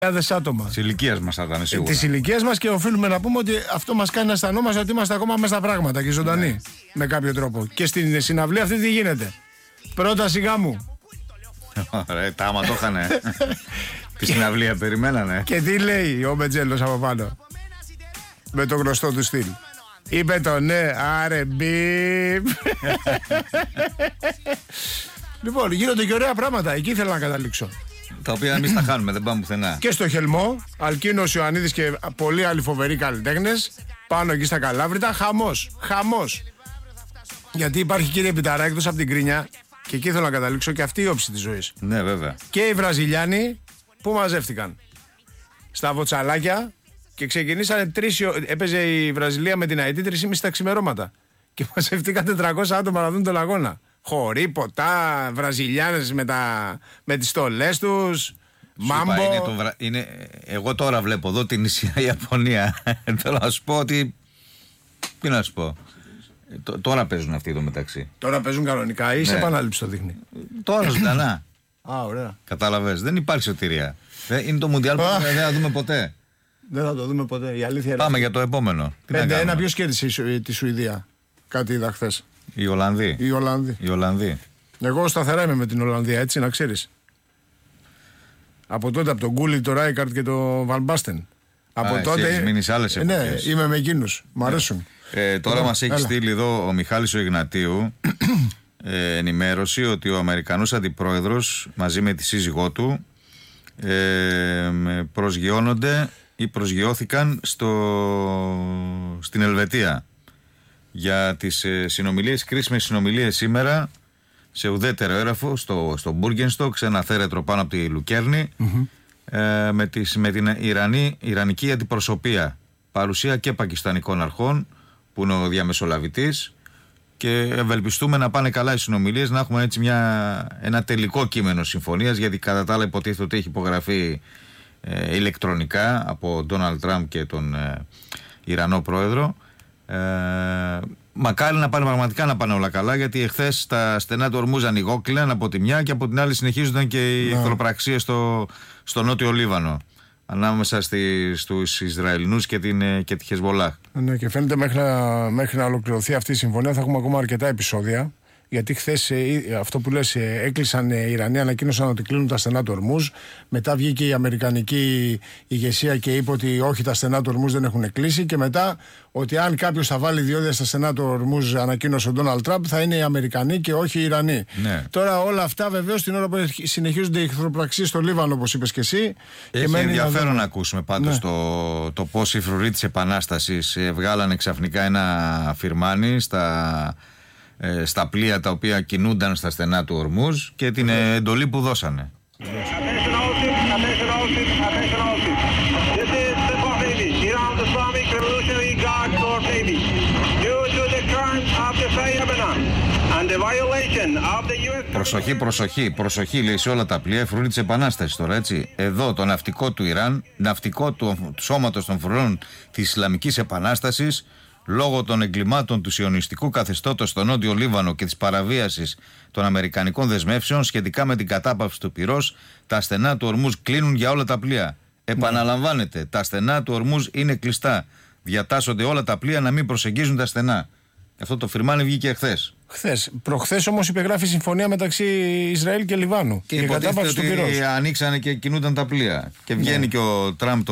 άτομα. Τη ηλικία μας θα ήταν σίγουρα. Τη ηλικία μας, και οφείλουμε να πούμε ότι αυτό μας κάνει να αισθανόμαστε ότι είμαστε ακόμα μέσα στα πράγματα και ζωντανοί. Ναι. Με κάποιο τρόπο. Και στην συναυλία αυτή τι γίνεται? Πρόταση γάμου. Ωραία, τα άμα το είχανε. Τη συναυλία περιμένανε. Και τι λέει ο Μετζέλος από πάνω? Με το γνωστό του στυλ. Είπε το ναι, άρε μπιπ. Λοιπόν, γίνονται και ωραία πράγματα. Εκεί ήθελα να καταλήξω. Τα οποία εμείς τα χάνουμε, δεν πάμε πουθενά. Και στο Χελμό, Αλκίνος Ιωαννίδης και πολλοί άλλοι φοβεροί καλλιτέχνες. Πάνω εκεί στα Καλάβρητα, χαμός. Γιατί υπάρχει, κύριε Πιταρά, εκτός από την κρίνια, και εκεί θέλω να καταλήξω, και αυτή η όψη της ζωής. Ναι, βέβαια. Και οι Βραζιλιάνοι που μαζεύτηκαν στα βοτσαλάκια και ξεκινήσανε έπαιζε η Βραζιλία με την Αϊτή 3:30 τα ξημερώματα. Και μαζευτήκαν 400 άτομα να δουν τον αγώνα. Χωρί, ποτά, Βραζιλιάνες με τις στολές τους. Μάμπο. Εγώ τώρα βλέπω εδώ την νησιά Ιαπωνία. Θέλω να σου πω ότι. Τι να σου πω. Τώρα παίζουν αυτοί εδώ μεταξύ. Τώρα παίζουν κανονικά ή σε επανάληψη το δείχνει? Τώρα ζωντανά. Α, ωραία. Κατάλαβες. Δεν υπάρχει σωτηρία. Είναι το Μουντιάλ που δεν θα δούμε ποτέ. Δεν θα το δούμε ποτέ. Η αλήθεια. Πάμε για το επόμενο. 5-1 ποιος κέρδισε τη Σουηδία? Κάτι είδα χθες. Οι Ολλανδοί. Εγώ σταθερά είμαι με την Ολλανδία, έτσι να ξέρεις. Από τότε, από τον Γκούλι, τον Ράικαρτ και τον Βαν Μπάστεν. Από τότε. Έχεις μείνει σε άλλες εποχές. Ναι, είμαι με εκείνους. Μ' αρέσουν. Τώρα μας έχει στείλει εδώ ο Μιχάλης ο Ιγνατίου ενημέρωση ότι ο Αμερικανός αντιπρόεδρος μαζί με τη σύζυγό του προσγειώνονται ή προσγειώθηκαν στην Ελβετία για τις κρίσιμες συνομιλίες σήμερα σε ουδέτερο έδαφο στο Μπούργενστοκ, σε ένα θέρετρο πάνω από τη Λουκέρνη, με την Ιρανική αντιπροσωπεία, παρουσία και πακιστανικών αρχών που είναι ο διαμεσολαβητής, και ευελπιστούμε να πάνε καλά οι συνομιλίες, να έχουμε έτσι ένα τελικό κείμενο συμφωνίας, γιατί κατά τα άλλα υποτίθεται ότι έχει υπογραφεί ηλεκτρονικά από Ντόναλντ Τραμπ και τον Ιρανό πρόεδρο. Μακάρι να πάνε πραγματικά να πάνε όλα καλά, γιατί εχθές τα στενά του Ορμούζ ανοιγόκλειναν από τη μια και από την άλλη συνεχίζονταν και οι εχθροπραξίες στο νότιο Λίβανο ανάμεσα στους Ισραηλινούς και τη Χεσμολάχ. Ναι, και φαίνεται μέχρι να ολοκληρωθεί αυτή η συμφωνία θα έχουμε ακόμα αρκετά επεισόδια. Γιατί χθες αυτό που λες, έκλεισαν οι Ιρανοί, ανακοίνωσαν ότι κλείνουν τα στενά του Ορμούζ. Μετά βγήκε η αμερικανική ηγεσία και είπε ότι όχι, τα στενά του Ορμούζ δεν έχουν κλείσει. Και μετά ότι αν κάποιος θα βάλει διόδια στα στενά του Ορμούζ, ανακοίνωσε ο Ντόναλντ Τραμπ, θα είναι οι Αμερικανοί και όχι οι Ιρανοί. Ναι. Τώρα όλα αυτά βεβαίως την ώρα που συνεχίζονται οι εχθροπραξίες στο Λίβανο, όπως είπες και εσύ. Έχει ενδιαφέρον να ακούσουμε πάντως το πώς οι φρουροί της Επανάστασης βγάλανε ξαφνικά ένα φιρμάνι στα πλοία τα οποία κινούνταν στα στενά του Ορμούζ και την εντολή που δώσανε. Προσοχή λέει σε όλα τα πλοία, φρουροί της Επανάστασης τώρα, έτσι. Εδώ το ναυτικό του Ιράν, ναυτικό του σώματος των φρουρών της Ισλαμικής Επανάστασης, λόγω των εγκλημάτων του σιωνιστικού καθεστώτος στο νότιο Λίβανο και της παραβίασης των αμερικανικών δεσμεύσεων σχετικά με την κατάπαυση του πυρός, τα στενά του Ορμούζ κλείνουν για όλα τα πλοία. Επαναλαμβάνεται, τα στενά του Ορμούζ είναι κλειστά. Διατάσσονται όλα τα πλοία να μην προσεγγίζουν τα στενά. Αυτό το φιρμάνι βγήκε χθες. Προχθές όμως υπεγράφει συμφωνία μεταξύ Ισραήλ και Λιβάνου. Και υποτίθεται ότι ανοίξανε και κινούνταν τα πλοία. Και βγαίνει και ο Τραμπ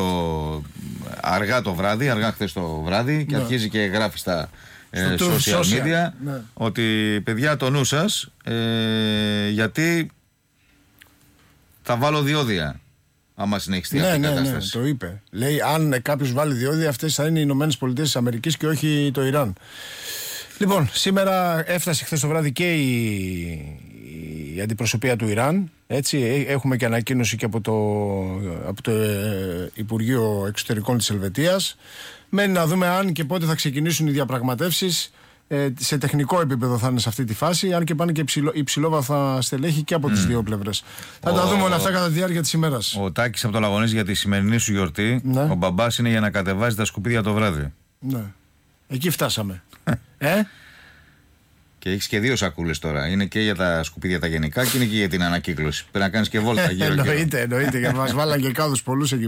αργά χθες το βράδυ, και αρχίζει και γράφει στα social media ότι παιδιά το νου σας, γιατί θα βάλω διόδια άμα συνεχιστεί αυτή η κατάσταση. Το είπε. Λέει αν κάποιος βάλει διόδια, αυτές θα είναι οι Ηνωμένες Πολιτείες της Αμερικής και όχι το Ιράν. Λοιπόν, σήμερα έφτασε χθες το βράδυ και η αντιπροσωπεία του Ιράν. Έτσι, έχουμε και ανακοίνωση και από το Υπουργείο Εξωτερικών της Ελβετίας. Μένει να δούμε αν και πότε θα ξεκινήσουν οι διαπραγματεύσεις. Σε τεχνικό επίπεδο θα είναι σε αυτή τη φάση, αν και πάνε και υψηλόβαθμα στελέχη και από τις δύο πλευρές. Θα τα δούμε όλα αυτά κατά τη διάρκεια της ημέρας. Ο Τάκης από το Λαγωνής για τη σημερινή σου γιορτή. Ναι. Ο μπαμπάς είναι για να κατεβάζει τα σκουπίδια το βράδυ. Ναι. Εκεί φτάσαμε. Και έχεις και δύο σακούλες τώρα. Είναι και για τα σκουπίδια τα γενικά και είναι και για την ανακύκλωση. Πρέπει να κάνεις και βόλτα γύρω-γύρω. Εννοείται, γιατί μας βάλαν και κάδους πολλούς εκεί.